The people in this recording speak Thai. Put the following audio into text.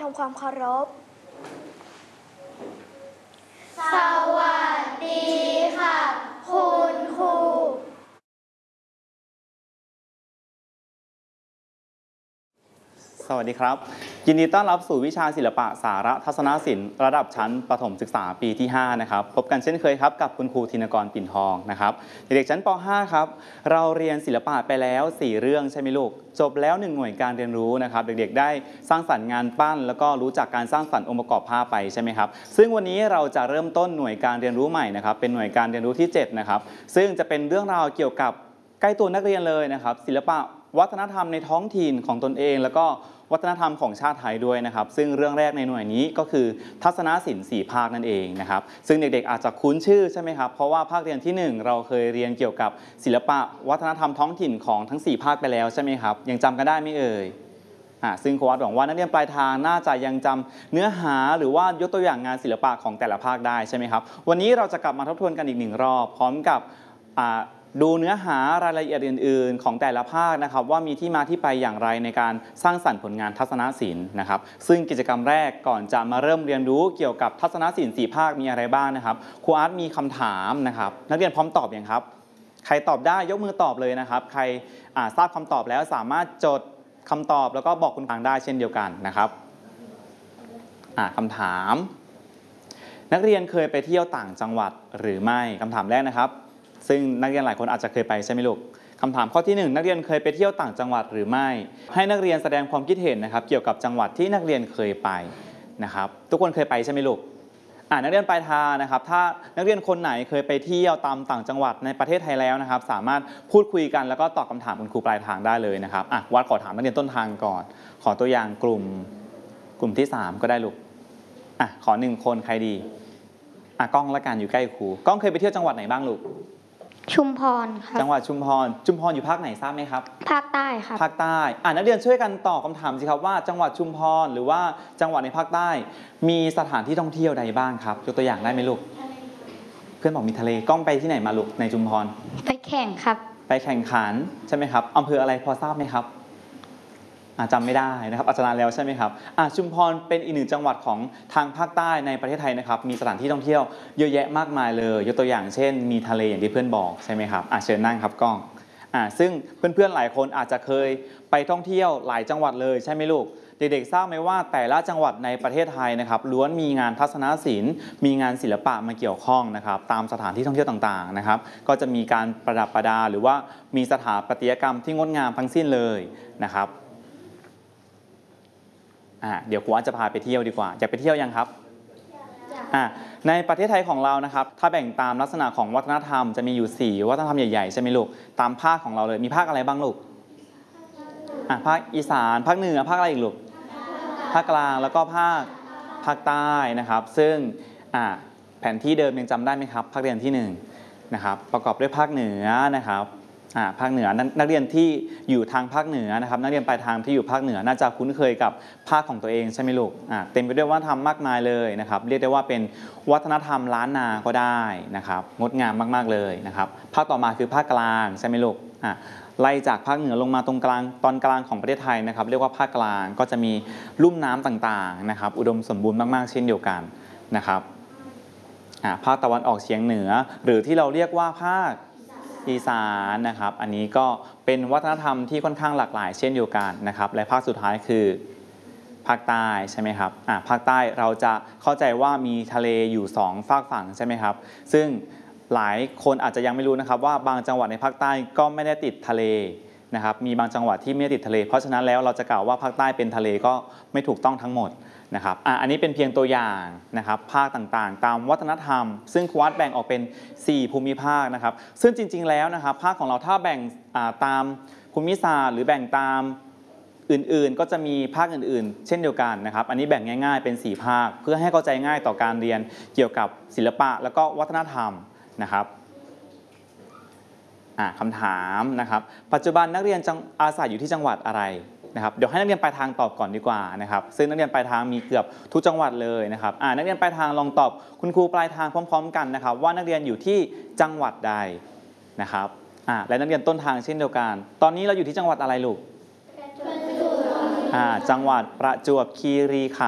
ทำความเคารพสวัสดีค่ะคุณครูสวัสดีครับยินดีต้อนรับสู่วิชาศิลปะสาระทัศนศิลป์ระดับชั้นประถมศึกษาปีที่5นะครับพบกันเช่นเคยครับกับคุณครูธินกรปิ่นทองนะครับเด็กๆชั้นป .5 ครับเราเรียนศิลปะไปแล้ว4เรื่องใช่ไหมลูกจบแล้ว1หน่วยการเรียนรู้นะครับเด็กๆได้สร้างสรรค์งานปั้นแล้วก็รู้จักการสร้างสรรค์องค์ประกอบภาพไปใช่ไหมครับซึ่งวันนี้เราจะเริ่มต้นหน่วยการเรียนรู้ใหม่นะครับเป็นหน่วยการเรียนรู้ที่7นะครับซึ่งจะเป็นเรื่องราวเกี่ยวกับใกล้ตัวนักเรียนเลยนะครับศิลปะวัฒนธรรมในท้องถิ่นของตนเองแล้วก็วัฒนธรรมของชาติไทยด้วยนะครับซึ่งเรื่องแรกในหน่วยนี้ก็คือทัศนศิลป์4ภาคนั่นเองนะครับซึ่งเด็กๆอาจจะคุ้นชื่อใช่ไหมครับเพราะว่าภาคเรียนที่1เราเคยเรียนเกี่ยวกับศิลปะวัฒนธรรมท้องถิ่นของทั้ง4ภาคไปแล้วใช่ไหมครับยังจำกันได้ไหมเอ่ยซึ่งครูวัดหวังว่านักเรียนปลายทางน่าจะยังจำเนื้อหาหรือว่ายกตัวอย่างงานศิลปะของแต่ละภาคได้ใช่ไหมครับวันนี้เราจะกลับมาทบทวนกันอีก1รอบพร้อมกับดูเนื้อหารายละเอียดอื่นๆของแต่ละภาคนะครับว่ามีที่มาที่ไปอย่างไรในการสร้างสรรค์ผลงานทัศนศิลป์นะครับซึ่งกิจกรรมแรกก่อนจะมาเริ่มเรียนรู้เกี่ยวกับทัศนศิลป์4ภาคมีอะไรบ้างนะครับครูอาร์ตมีคำถามนะครับนักเรียนพร้อมตอบยังครับใครตอบได้ยกมือตอบเลยนะครับใครทราบคำตอบแล้วสามารถจดคำตอบแล้วก็บอกคุณฟังได้เช่นเดียวกันนะครับคำถามนักเรียนเคยไปเที่ยวต่างจังหวัดหรือไม่คำถามแรกนะครับซึ่งนักเรียนหลายคนอาจจะเคยไปใช่ไหมลูกคำถามข้อที่1นักเรียนเคยไปเที่ยวต่างจังหวัดหรือไม่ให้นักเรียนแสดงความคิดเห็นนะครับเกี่ยวกับจังหวัดที่นักเรียนเคยไปนะครับทุกคนเคยไปใช่ไหมลูกนักเรียนปลายทางนะครับถ้านักเรียนคนไหนเคยไปเที่ยวตามต่างจังหวัดในประเทศไทยแล้วนะครับสามารถพูดคุยกันแล้วก็ตอบคำถามคุณครูปลายทางได้เลยนะครับวัดขอถามนักเรียนต้นทางก่อนขอตัวอย่างกลุ่มที่3ก็ได้ลูกขอ1คนใครดีกล้องละกันอยู่ใกล้ครูกล้องเคยไปเที่ยวจังหวัดไหนบ้างลูกชุมพรครับจังหวัดชุมพรอยู่ภาคไหนทราบไหมครับภาคใต้ครับภาคใต้นักเรียนช่วยกันตอบคำถามสิครับว่าจังหวัดชุมพรหรือว่าจังหวัดในภาคใต้มีสถานที่ท่องเที่ยวใดบ้างครับยกตัวอย่างได้ไหมลูกเพื่อนบอกมีทะเลกล้องไปที่ไหนมาลูกในชุมพรไปแข่งครับไปแข่งขันใช่ไหมครับอำเภออะไรพอทราบไหมครับจำไม่ได้นะครับอาจารย์แล้วใช่ไหมครับชุมพรเป็นอีก1จังหวัดของทางภาคใต้ในประเทศไทยนะครับมีสถานที่ท่องเที่ยวเยอะแยะมากมายเลยยกตัวอย่างเช่นมีทะเลอย่างที่เพื่อนบอกใช่ไหมครับเชิญนั่งครับกล้องซึ่งเพื่อนๆหลายคนอาจจะเคยไปท่องเที่ยวหลายจังหวัดเลยใช่ไหมลูกเด็กๆทราบไหมว่าแต่ละจังหวัดในประเทศไทยนะครับล้วนมีงานทัศนศิลป์มีงานศิลปะมาเกี่ยวข้องนะครับตามสถานที่ท่องเที่ยวต่างๆนะครับก็จะมีการประดับประดาหรือว่ามีสถาปัตยกรรมที่งดงามทั้งสิ้นเลยนะครับเดี๋ยวครูอาจจะพาไปเที่ยวดีกว่าอยากไปเที่ยวยังครับในประเทศไทยของเรานะครับถ้าแบ่งตามลักษณะของวัฒนธรรมจะมีอยู่4วัฒนธรรมใหญ่ๆใช่ไหมลูกตามภาคของเราเลยมีภาคอะไรบ้างลูกภาคอีสานภาคเหนือภาคอะไรอีกลูกภาคกลางแล้วก็ภาคใต้นะครับซึ่งแผนที่เดิมยังจำได้ไหมครับภาคเรียนที่1นะครับประกอบด้วยภาคเหนือนะครับภาคเหนือนักเรียนที่อยู่ทางภาคเหนือนะครับนักเรียนปลายทางที่อยู่ภาคเหนือน่าจะคุ้นเคยกับภาคของตัวเองใช่ไหมลูกเต็มไปด้วยวัฒนธรรมมากมายเลยนะครับเรียกได้ว่าเป็นวัฒนธรรมล้านนาก็ได้นะครับงดงามมากๆเลยนะครับภาคต่อมาคือภาคกลางใช่ไหมลูกไล่จากภาคเหนือลงมาตรงกลางตอนกลางของประเทศไทยนะครับเรียกว่าภาคกลางก็จะมีลุ่มน้ำต่างๆนะครับอุดมสมบูรณ์มากๆเช่นเดียวกันนะครับภาคตะวันออกเฉียงเหนือหรือที่เราเรียกว่าภาคอีสานนะครับอันนี้ก็เป็นวัฒนธรรมที่ค่อนข้างหลากหลายเช่นเดียวกันนะครับและภาคสุดท้ายคือภาคใต้ใช่ไหมครับภาคใต้เราจะเข้าใจว่ามีทะเลอยู่2ฝากฝั่งใช่ไหมครับซึ่งหลายคนอาจจะยังไม่รู้นะครับว่าบางจังหวัดในภาคใต้ก็ไม่ได้ติดทะเลนะครับมีบางจังหวัดที่ไม่ได้ติดทะเลเพราะฉะนั้นแล้วเราจะกล่าวว่าภาคใต้เป็นทะเลก็ไม่ถูกต้องทั้งหมดนะครับอันนี้เป็นเพียงตัวอย่างนะครับภาคต่างๆตามวัฒนธรรมซึ่งครูวัดแบ่งออกเป็น4ภูมิภาคนะครับซึ่งจริงๆแล้วนะครับภาคของเราถ้าแบ่งตามภูมิศาสตร์หรือแบ่งตามอื่นๆก็จะมีภาคอื่นๆเช่นเดียวกันนะครับอันนี้แบ่งง่ายๆเป็น4ภาคเพื่อให้เข้าใจง่ายต่อการเรียนเกี่ยวกับศิลปะแล้วก็วัฒนธรรมนะครับคำถามนะครับปัจจุบันนักเรียนอาศัยอยู่ที่จังหวัดอะไรนะครับเดี๋ยวให้นักเรียนปลายทางตอบก่อนดีกว่านะครับซึ่งนักเรียนปลายทางมีเกือบทุกจังหวัดเลยนะครับนักเรียนปลายทางลองตอบคุณครูปลายทางพร้อมๆกันนะครับว่านักเรียนอยู่ที่จังหวัดใดนะครับและนักเรียนต้นทางเช่นเดียวกันตอนนี้เราอยู่ที่จังหวัดอะไรลูกจังหวัดประจวบคีรีขันธ์